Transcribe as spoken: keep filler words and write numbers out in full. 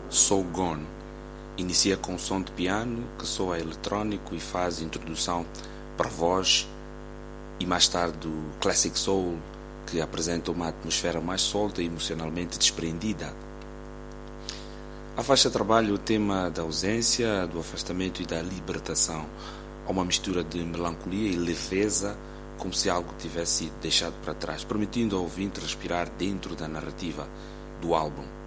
So Gone. Inicia com um som de piano que soa eletrônico e faz introdução para a voz, e mais tarde o Classic Soul, que apresenta uma atmosfera mais solta e emocionalmente desprendida. A faixa trabalha o tema da ausência, do afastamento e da libertação. Há uma mistura de melancolia e leveza, como se algo tivesse sido deixado para trás, permitindo ao ouvinte respirar dentro da narrativa do álbum.